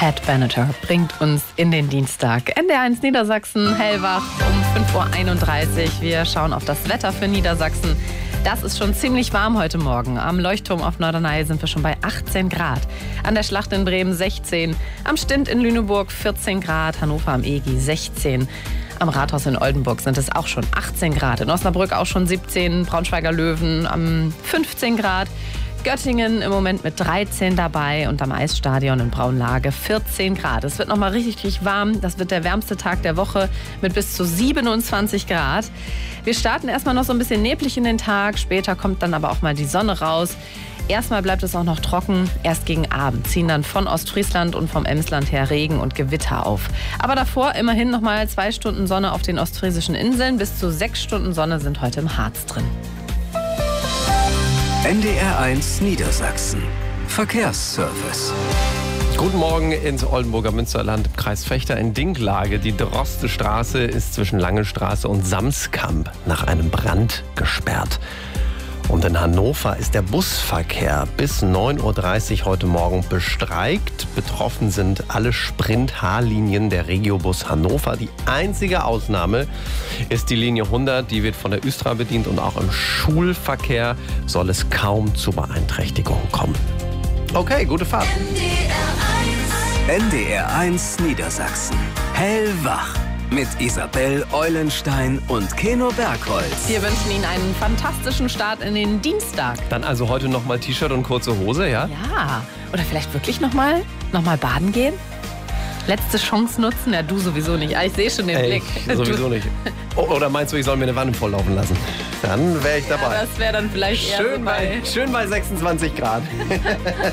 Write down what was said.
Pat Benatar bringt uns in den Dienstag. NDR1 Niedersachsen, hellwach um 5.31 Uhr. Wir schauen auf das Wetter für Niedersachsen. Das ist schon ziemlich warm heute Morgen. Am Leuchtturm auf Norderney sind wir schon bei 18 Grad. An der Schlacht in Bremen 16. Am Stint in Lüneburg 14 Grad. Hannover am EGI 16. Am Rathaus in Oldenburg sind es auch schon 18 Grad. In Osnabrück auch schon 17. Braunschweiger Löwen am 15 Grad. Göttingen im Moment mit 13 dabei und am Eisstadion in Braunlage 14 Grad. Es wird noch mal richtig warm. Das wird der wärmste Tag der Woche mit bis zu 27 Grad. Wir starten erstmal noch so ein bisschen neblig in den Tag. Später kommt dann aber auch mal die Sonne raus. Erstmal bleibt es auch noch trocken. Erst gegen Abend ziehen dann von Ostfriesland und vom Emsland her Regen und Gewitter auf. Aber davor immerhin noch mal 2 Stunden Sonne auf den ostfriesischen Inseln. Bis zu 6 Stunden Sonne sind heute im Harz drin. NDR1 Niedersachsen. Verkehrsservice. Guten Morgen ins Oldenburger Münsterland im Kreis Vechta in Dinklage. Die Drostestraße ist zwischen Langenstraße und Samskamp nach einem Brand gesperrt. Und in Hannover ist der Busverkehr bis 9.30 Uhr heute Morgen bestreikt. Betroffen sind alle Sprint-H-Linien der Regiobus Hannover. Die einzige Ausnahme ist die Linie 100. Die wird von der Östra bedient und auch im Schulverkehr soll es kaum zu Beeinträchtigungen kommen. Okay, gute Fahrt. NDR1 Niedersachsen. Hellwach. Mit Isabel Eulenstein und Keno Bergholz. Wir wünschen Ihnen einen fantastischen Start in den Dienstag. Dann also heute nochmal T-Shirt und kurze Hose, ja? Ja, oder vielleicht wirklich nochmal baden gehen? Letzte Chance nutzen? Ja, du sowieso nicht. Ich sehe schon den Blick. Sowieso nicht. Oder meinst du, ich soll mir eine Wanne volllaufen lassen? Dann wäre ich dabei. Ja, das wäre dann vielleicht eher schön bei 26 Grad.